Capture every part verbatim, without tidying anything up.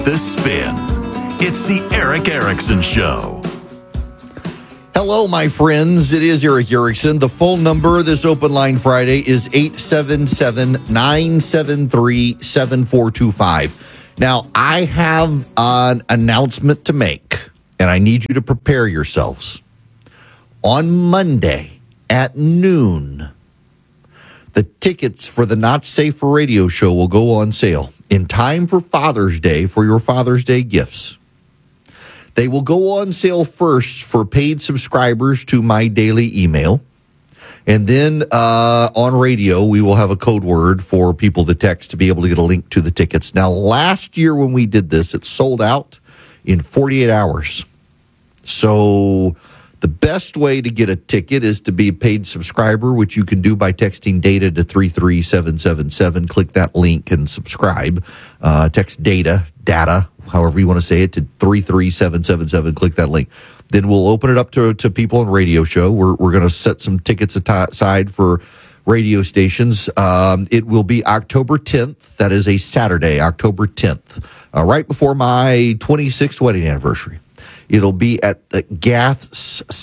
The Spin. It's the Erick Erickson Show. Hello, my friends. It is Erick Erickson. The phone number of this Open Line Friday is eight seven seven, nine seven three, seven four two five. Now, I have an announcement to make, and I need you to prepare yourselves. On Monday at noon, the tickets for the Not Safe for Radio show will go on sale in time for Father's Day for your Father's Day gifts. They will go on sale first for paid subscribers to my daily email. And then uh, on radio, we will have a code word for people to text to be able to get a link to the tickets. Now, last year when we did this, it sold out in forty-eight hours. So the best way to get a ticket is to be a paid subscriber, which you can do by texting data to three three seven seven seven. Click that link and subscribe. Uh, text data, data, however you want to say it, to three three seven seven seven. Click that link. Then we'll open it up to, to people on radio show. We're, we're going to set some tickets aside for radio stations. Um, it will be October tenth. That is a Saturday, October tenth, uh, right before my twenty-sixth wedding anniversary. It'll be at the Gath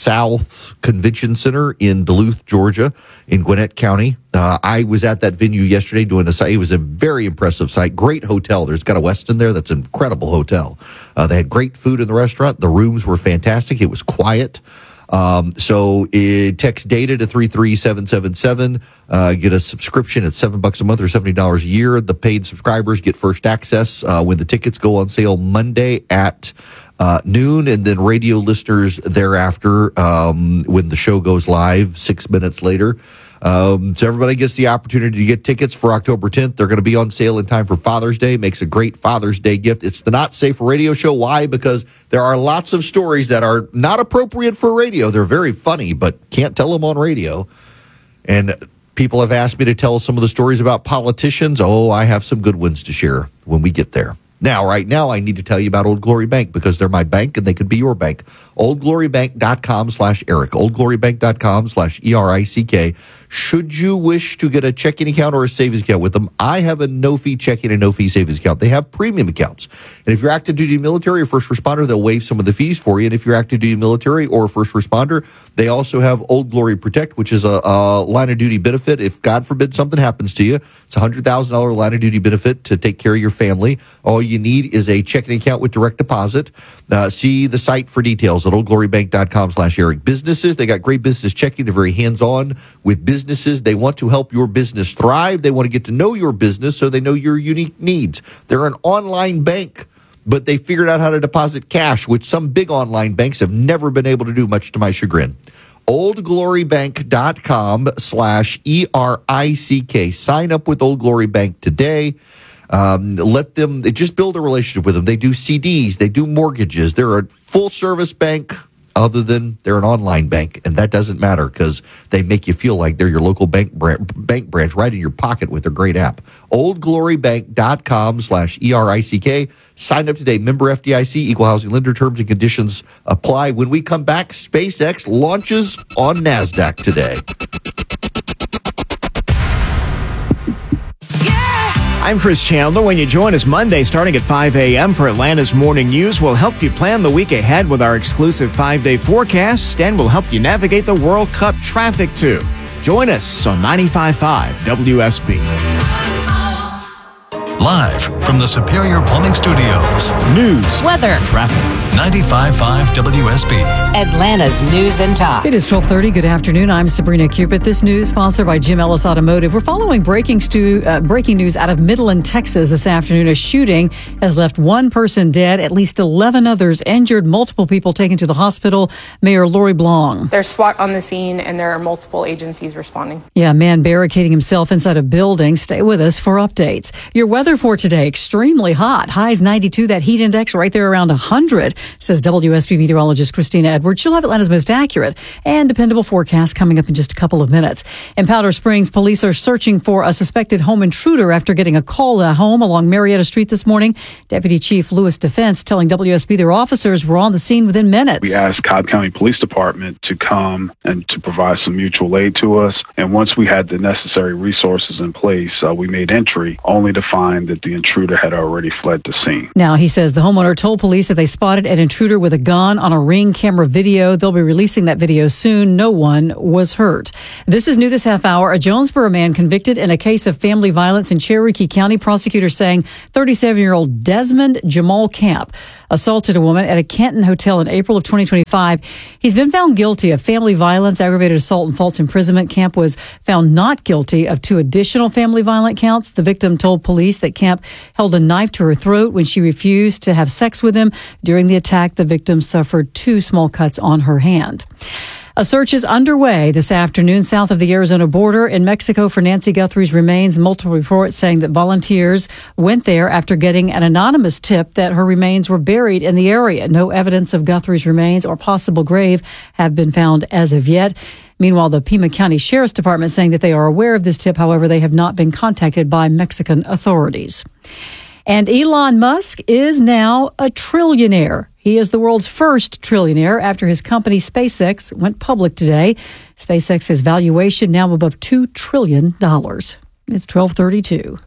South Convention Center in Duluth, Georgia, in Gwinnett County. Uh, I was at that venue yesterday doing a site. It was a very impressive site. Great hotel. There's got a Westin there. That's an incredible hotel. Uh, they had great food in the restaurant. The rooms were fantastic. It was quiet. Um, so it, text data to three three seven seven seven. Uh, get a subscription at seven bucks a month or seventy dollars a year. The paid subscribers get first access uh, when the tickets go on sale Monday at Uh, noon, and then radio listeners thereafter um, when the show goes live six minutes later. Um, so everybody gets the opportunity to get tickets for October tenth. They're going to be on sale in time for Father's Day. Makes a great Father's Day gift. It's the Not Safe for Radio show. Why? Because there are lots of stories that are not appropriate for radio. They're very funny, but can't tell them on radio. And people have asked me to tell some of the stories about politicians. Oh, I have some good ones to share when we get there. Now, right now, I need to tell you about Old Glory Bank because they're my bank and they could be your bank. oldglorybank.com slash Eric. oldglorybank.com slash E R I C K. Should you wish to get a checking account or a savings account with them, I have a no-fee checking and no-fee savings account. They have premium accounts. And if you're active duty military or first responder, they'll waive some of the fees for you. And if you're active duty military or first responder, they also have Old Glory Protect, which is a, a line of duty benefit. If, God forbid, something happens to you, it's a one hundred thousand dollars line of duty benefit to take care of your family. All you need is a checking account with direct deposit. Uh, see the site for details at oldglorybank.com slash Eric. Businesses, they got great business checking. They're very hands-on with businesses. They want to help your business thrive. They want to get to know your business so they know your unique needs. They're an online bank, but they figured out how to deposit cash, which some big online banks have never been able to do, much to my chagrin. oldglorybank.com slash E R I C K. Sign up with Old Glory Bank today. Um, let them, just build a relationship with them. They do C Ds, they do mortgages. They're a full service bank other than they're an online bank. And that doesn't matter because they make you feel like they're your local bank, bank branch right in your pocket with their great app. oldglorybank.com slash E R I C K. Sign up today. Member F D I C, equal housing lender. Terms and conditions apply. When we come back, SpaceX launches on NASDAQ today. I'm Chris Chandler. When you join us Monday starting at five a.m. for Atlanta's Morning News, we'll help you plan the week ahead with our exclusive five-day forecast, and we'll help you navigate the World Cup traffic, too. Join us on ninety-five point five W S B. Live from the Superior Plumbing Studios. News, weather, traffic. ninety-five point five W S B. Atlanta's News and Talk. It is twelve thirty. Good afternoon. I'm Sabrina Cupid. This news sponsored by Jim Ellis Automotive. We're following breaking, stu- uh, breaking news out of Midland, Texas this afternoon. A shooting has left one person dead, at least eleven others injured, multiple people taken to the hospital. Mayor Lori Blong. There's SWAT on the scene and there are multiple agencies responding. Yeah, a man barricading himself inside a building. Stay with us for updates. Your weather for today, extremely hot. Highs ninety-two. That heat index right there around one hundred, says W S B meteorologist Christina Edwards. She'll have Atlanta's most accurate and dependable forecast coming up in just a couple of minutes. In Powder Springs, police are searching for a suspected home intruder after getting a call at a home along Marietta Street this morning. Deputy Chief Lewis Defense telling W S B their officers were on the scene within minutes. We asked Cobb County Police Department to come and to provide some mutual aid to us. And once we had the necessary resources in place, uh, we made entry only to find that the intruder intruder had already fled the scene. Now, he says the homeowner told police that they spotted an intruder with a gun on a Ring camera video. They'll be releasing that video soon. No one was hurt. This is new this half hour. A Jonesboro man convicted in a case of family violence in Cherokee County. Prosecutors saying thirty-seven-year-old Desmond Jamal Camp assaulted a woman at a Canton hotel in April of twenty twenty-five. He's been found guilty of family violence, aggravated assault, and false imprisonment. Camp was found not guilty of two additional family violent counts. The victim told police that Camp held a knife to her throat when she refused to have sex with him. During the attack, the victim suffered two small cuts on her hand. A search is underway this afternoon south of the Arizona border in Mexico for Nancy Guthrie's remains. Multiple reports saying that volunteers went there after getting an anonymous tip that her remains were buried in the area. No evidence of Guthrie's remains or possible grave have been found as of yet. Meanwhile, the Pima County Sheriff's Department saying that they are aware of this tip. However, they have not been contacted by Mexican authorities. And Elon Musk is now a trillionaire. He is the world's first trillionaire after his company SpaceX went public today. SpaceX's valuation now above two trillion dollars. It's twelve thirty-two.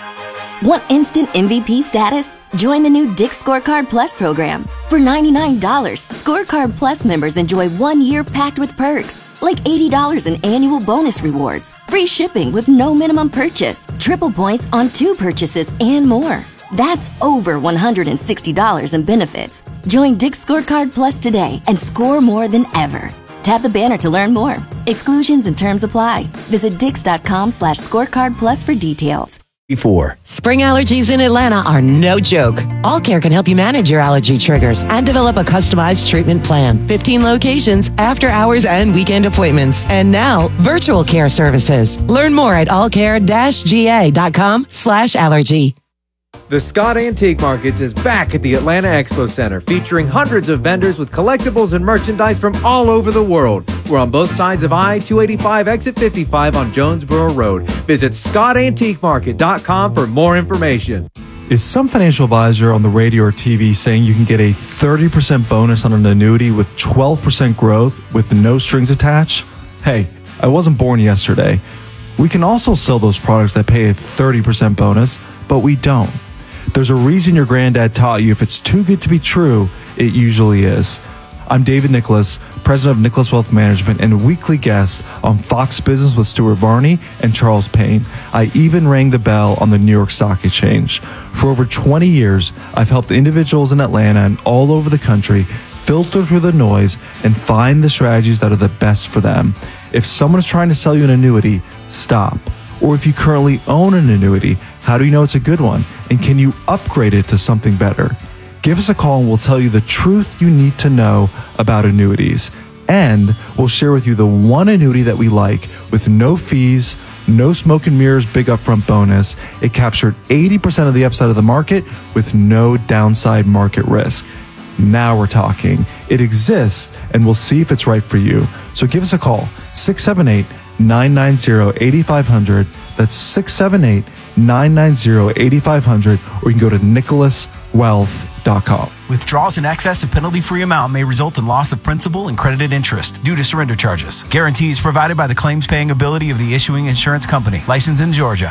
Want instant M V P status? Join the new Dick's Scorecard Plus program. For ninety-nine dollars, Scorecard Plus members enjoy one year packed with perks, like eighty dollars in annual bonus rewards, free shipping with no minimum purchase, triple points on two purchases, and more. That's over one hundred sixty dollars in benefits. Join Dick's Scorecard Plus today and score more than ever. Tap the banner to learn more. Exclusions and terms apply. Visit dix.com slash scorecard plus for details. Before. Spring allergies in Atlanta are no joke. All Care can help you manage your allergy triggers and develop a customized treatment plan. fifteen locations, after hours and weekend appointments. And now, virtual care services. Learn more at allcare-ga.com slash allergy. The Scott Antique Markets is back at the Atlanta Expo Center, featuring hundreds of vendors with collectibles and merchandise from all over the world. We're on both sides of I two eighty-five, exit fifty-five on Jonesboro Road. Visit scott antique market dot com for more information. Is some financial advisor on the radio or T V saying you can get a thirty percent bonus on an annuity with twelve percent growth with no strings attached? Hey, I wasn't born yesterday. We can also sell those products that pay a thirty percent bonus, but we don't. There's a reason your granddad taught you if it's too good to be true, it usually is. I'm David Nicholas, president of Nicholas Wealth Management and weekly guest on Fox Business with Stuart Varney and Charles Payne. I even rang the bell on the New York Stock Exchange. For over twenty years, I've helped individuals in Atlanta and all over the country filter through the noise and find the strategies that are the best for them. If someone is trying to sell you an annuity, stop. Or if you currently own an annuity, how do you know it's a good one? And can you upgrade it to something better? Give us a call and we'll tell you the truth you need to know about annuities. And we'll share with you the one annuity that we like with no fees, no smoke and mirrors, big upfront bonus. It captured eighty percent of the upside of the market with no downside market risk. Now we're talking. It exists and we'll see if it's right for you. So give us a call, six seven eight, nine nine zero, eight five zero zero. That's six seven eight, nine nine zero, eight five zero zero, or you can go to nicholas wealth dot com. Withdrawals in excess of penalty-free amount may result in loss of principal and credited interest due to surrender charges. Guarantees provided by the claims-paying ability of the issuing insurance company. Licensed in Georgia.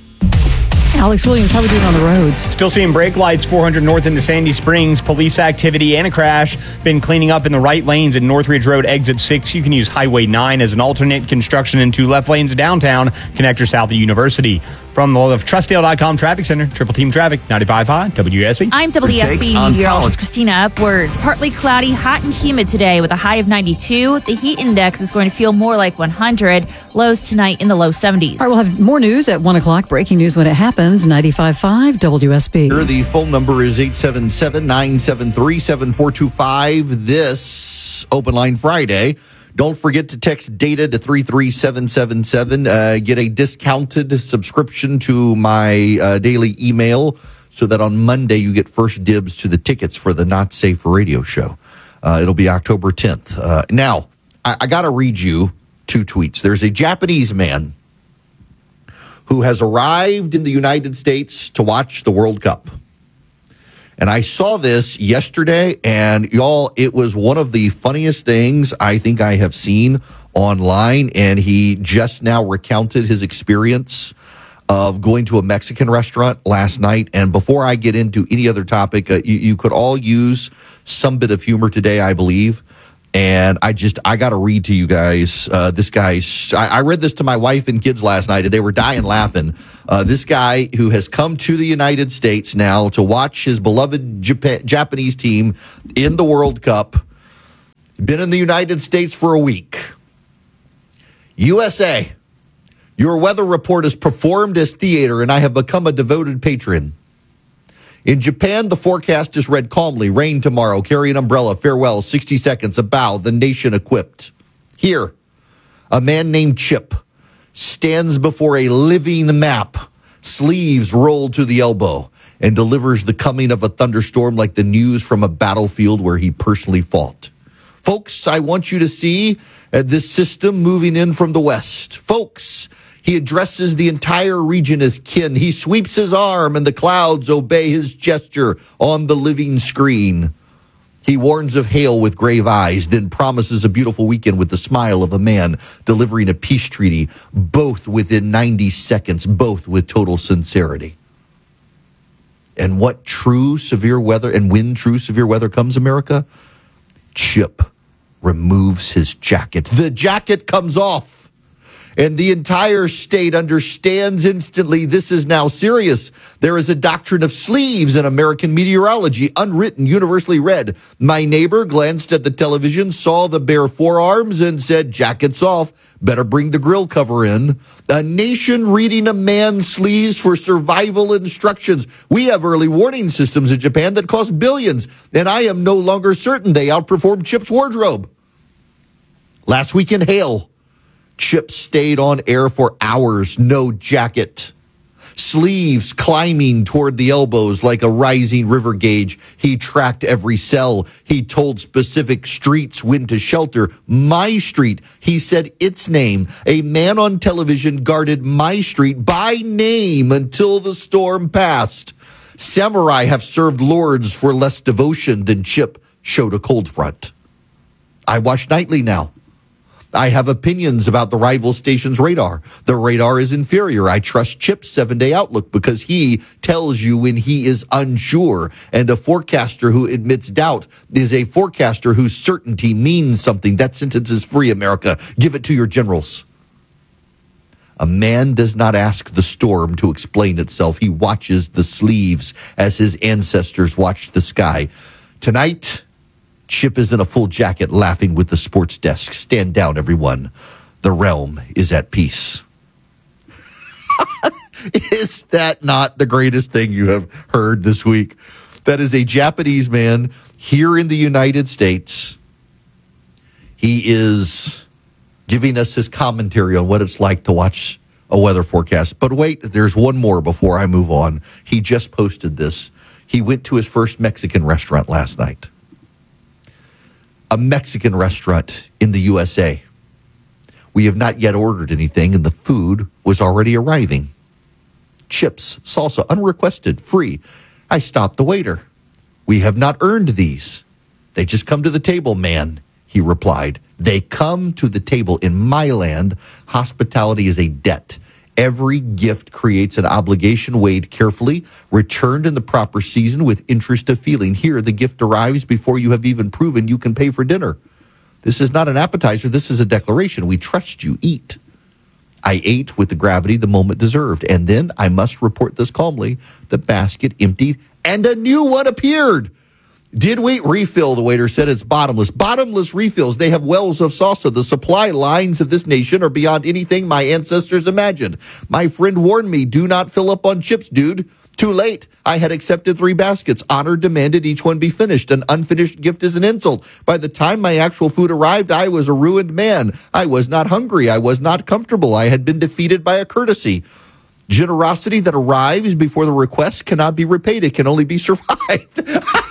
Alex Williams, how are we doing on the roads? Still seeing brake lights four hundred north into Sandy Springs. Police activity and a crash. Been cleaning up in the right lanes at Northridge Road, exit six. You can use Highway nine as an alternate. Construction in two left lanes downtown. Connector south of University. From the Trustdale dot com Traffic Center, Triple Team Traffic, ninety-five point five W S B. I'm W S B meteorologist Christina Upwards. Partly cloudy, hot and humid today with a high of ninety-two. The heat index is going to feel more like one hundred. Lows tonight in the low seventies. All right, we'll have more news at one o'clock. Breaking news when it happens. ninety-five point five W S B. The phone number is eight seven seven, nine seven three, seven four two five. This Open Line Friday. Don't forget to text DATA to three three seven seven seven. Uh, get a discounted subscription to my uh, daily email so that on Monday you get first dibs to the tickets for the Not Safe Radio show. Uh, it'll be October tenth. Uh, now, I, I got to read you two tweets. There's a Japanese man who has arrived in the United States to watch the World Cup. And I saw this yesterday, and y'all, it was one of the funniest things I think I have seen online. And he just now recounted his experience of going to a Mexican restaurant last night. And before I get into any other topic, uh, you, you could all use some bit of humor today, I believe. And I just, I got to read to you guys. Uh, this guy's, I, I read this to my wife and kids last night, and they were dying laughing. Uh, this guy who has come to the United States now to watch his beloved Jap- Japanese team in the World Cup, been in the United States for a week. U S A, your weather report has performed as theater, and I have become a devoted patron. In Japan, the forecast is read calmly. Rain tomorrow. Carry an umbrella. Farewell. sixty seconds. A bow. The nation equipped. Here, a man named Chip stands before a living map, sleeves rolled to the elbow, and delivers the coming of a thunderstorm like the news from a battlefield where he personally fought. Folks, I want you to see uh, this system moving in from the west. Folks, he addresses the entire region as kin. He sweeps his arm and the clouds obey his gesture on the living screen. He warns of hail with grave eyes, then promises a beautiful weekend with the smile of a man delivering a peace treaty, both within ninety seconds, both with total sincerity. And what true severe weather, and when true severe weather comes, America, Chip removes his jacket. The jacket comes off. And the entire state understands instantly this is now serious. There is a doctrine of sleeves in American meteorology, unwritten, universally read. My neighbor glanced at the television, saw the bare forearms, and said, jackets off, better bring the grill cover in. A nation reading a man's sleeves for survival instructions. We have early warning systems in Japan that cost billions, and I am no longer certain they outperformed Chip's wardrobe. Last week in hail, Chip stayed on air for hours, no jacket. Sleeves climbing toward the elbows like a rising river gauge. He tracked every cell. He told specific streets when to shelter. My street, he said its name. A man on television guarded my street by name until the storm passed. Samurai have served lords for less devotion than Chip showed a cold front. I watch nightly now. I have opinions about the rival station's radar. The radar is inferior. I trust Chip's seven-day outlook because he tells you when he is unsure. And a forecaster who admits doubt is a forecaster whose certainty means something. That sentence is free, America. Give it to your generals. A man does not ask the storm to explain itself. He watches the sleeves as his ancestors watched the sky. Tonight, Chip is in a full jacket laughing with the sports desk. Stand down, everyone. The realm is at peace. Is that not the greatest thing you have heard this week? That is a Japanese man here in the United States. He is giving us his commentary on what it's like to watch a weather forecast. But wait, there's one more before I move on. He just posted this. He went to his first Mexican restaurant last night. A Mexican restaurant in the U S A. We have not yet ordered anything, and the food was already arriving. Chips, salsa, unrequested, free. I stopped the waiter. We have not earned these. They just come to the table, man, he replied. They come to the table. In my land, hospitality is a debt. Every gift creates an obligation weighed carefully, returned in the proper season with interest of feeling. Here, the gift arrives before you have even proven you can pay for dinner. This is not an appetizer. This is a declaration. We trust you. Eat. I ate with the gravity the moment deserved. And then, I must report this calmly, the basket emptied and a new one appeared. Did we refill? The waiter said. It's bottomless. Bottomless refills. They have wells of salsa. The supply lines of this nation are beyond anything my ancestors imagined. My friend warned me, do not fill up on chips, dude. Too late. I had accepted three baskets. Honor demanded each one be finished. An unfinished gift is an insult. By the time my actual food arrived, I was a ruined man. I was not hungry. I was not comfortable. I had been defeated by a courtesy. Generosity that arrives before the request cannot be repaid. It can only be survived.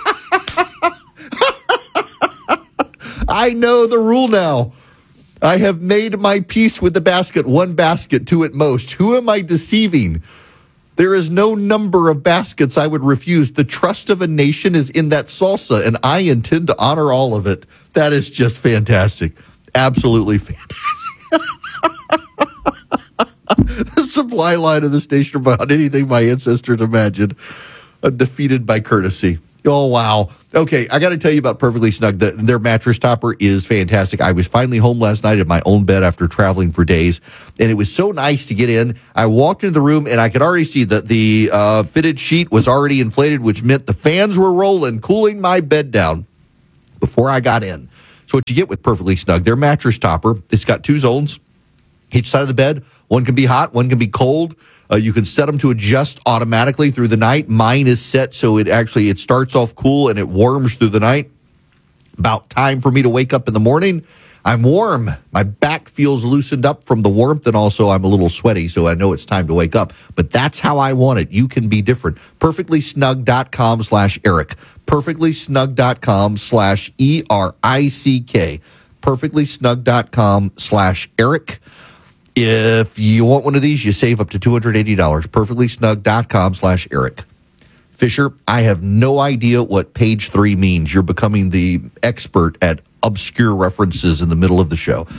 I know the rule now. I have made my peace with the basket, one basket, two at most. Who am I deceiving? There is no number of baskets I would refuse. The trust of a nation is in that salsa, and I intend to honor all of it. That is just fantastic. Absolutely fantastic. The supply line of the station about anything my ancestors imagined. Uh, defeated by courtesy. Oh, wow. Okay, I got to tell you about Perfectly Snug. The, their mattress topper is fantastic. I was finally home last night in my own bed after traveling for days, and it was so nice to get in. I walked into the room, and I could already see that the uh, fitted sheet was already inflated, which meant the fans were rolling, cooling my bed down before I got in. So what you get with Perfectly Snug, their mattress topper, it's got two zones. Each side of the bed, one can be hot, one can be cold. Uh, you can set them to adjust automatically through the night. Mine is set so it actually it starts off cool and it warms through the night. About time for me to wake up in the morning. I'm warm. My back feels loosened up from the warmth, and also I'm a little sweaty, so I know it's time to wake up. But that's how I want it. You can be different. Perfectlysnug.com slash Eric. Perfectlysnug.com slash E R I C K. Perfectlysnug.com slash Eric. If you want one of these, you save up to two hundred eighty dollars. Perfectlysnug.com slash Eric. Fisher, I have no idea what page three means. You're becoming the expert at obscure references in the middle of the show.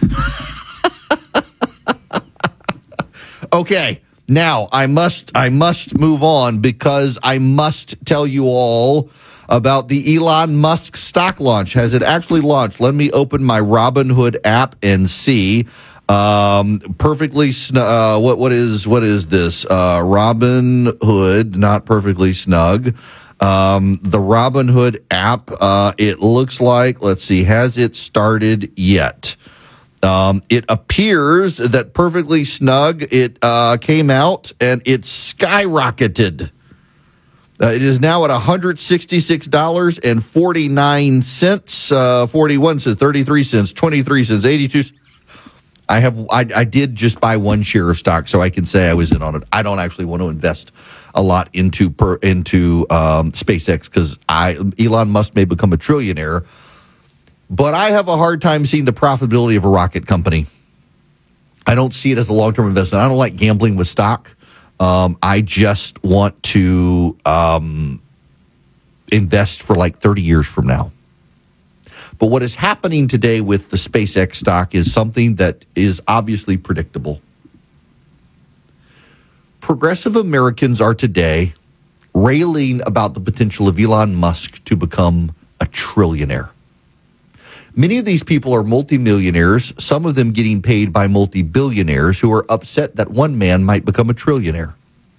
Okay, now I must I must move on because I must tell you all about the Elon Musk stock launch. Has it actually launched? Let me open my Robinhood app and see. Um, perfectly, sn- uh, what, what is, what is this? Uh, Robinhood, not Perfectly Snug. Um, the Robinhood app, uh, it looks like, let's see, has it started yet? Um, it appears that Perfectly Snug, it, uh, came out and it skyrocketed. Uh, it is now at one hundred sixty-six dollars and forty-nine cents, uh, forty-one cents, thirty-three cents, twenty-three cents, eighty-two cents. I have I, I did just buy one share of stock, so I can say I was in on it. I don't actually want to invest a lot into per, into um, SpaceX because I Elon Musk may become a trillionaire, but I have a hard time seeing the profitability of a rocket company. I don't see it as a long-term investment. I don't like gambling with stock. Um, I just want to um, invest for like thirty years from now. But what is happening today with the SpaceX stock is something that is obviously predictable. Progressive Americans are today railing about the potential of Elon Musk to become a trillionaire. Many of these people are multimillionaires, some of them getting paid by multi-billionaires who are upset that one man might become a trillionaire.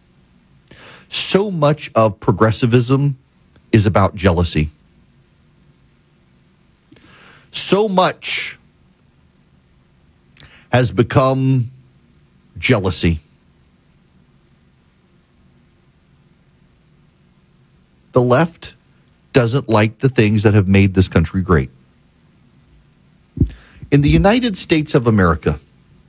So much of progressivism is about jealousy. So much has become jealousy. The left doesn't like the things that have made this country great. In the United States of America,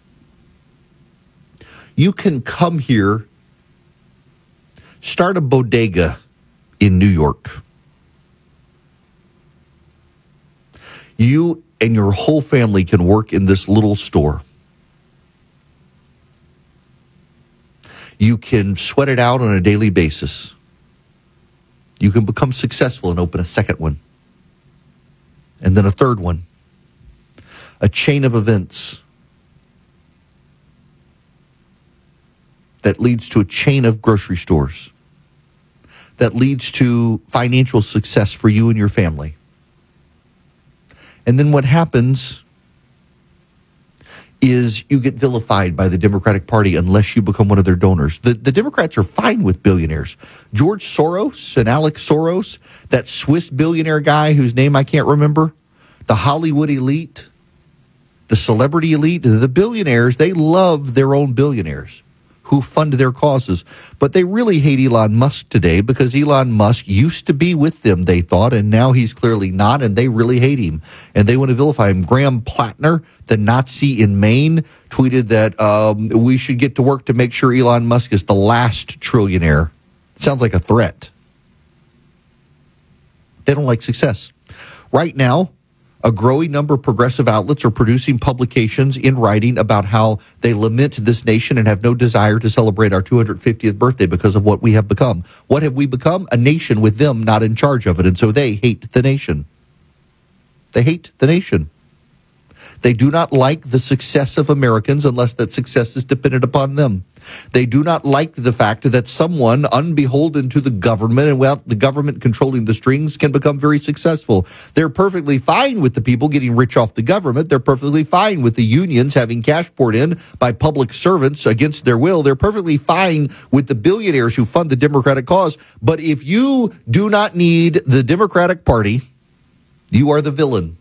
you can come here, start a bodega in New York. You and your whole family can work in this little store. You can sweat it out on a daily basis. You can become successful and open a second one. And then a third one. A chain of events that leads to a chain of grocery stores. That leads to financial success for you and your family. And then what happens is you get vilified by the Democratic Party unless you become one of their donors. The, the Democrats are fine with billionaires. George Soros and Alex Soros, that Swiss billionaire guy whose name I can't remember, the Hollywood elite, the celebrity elite, the billionaires, they love their own billionaires who fund their causes. But they really hate Elon Musk today because Elon Musk used to be with them, they thought, and now he's clearly not, and they really hate him. And they want to vilify him. Graham Plattner, the Nazi in Maine, tweeted that um, we should get to work to make sure Elon Musk is the last trillionaire. Sounds like a threat. They don't like success. Right now, a growing number of progressive outlets are producing publications in writing about how they lament this nation and have no desire to celebrate our two hundred fiftieth birthday because of what we have become. What have we become? A nation with them not in charge of it. And so they hate the nation. They hate the nation. They do not like the success of Americans unless that success is dependent upon them. They do not like the fact that someone unbeholden to the government and without the government controlling the strings can become very successful. They're perfectly fine with the people getting rich off the government. They're perfectly fine with the unions having cash poured in by public servants against their will. They're perfectly fine with the billionaires who fund the Democratic cause. But if you do not need the Democratic Party, you are the villain.